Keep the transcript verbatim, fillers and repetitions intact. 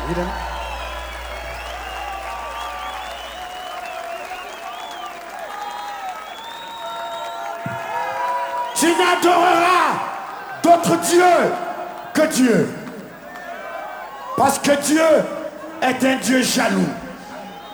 Tu n'adoreras d'autres dieux que Dieu. Parce que Dieu est un Dieu jaloux.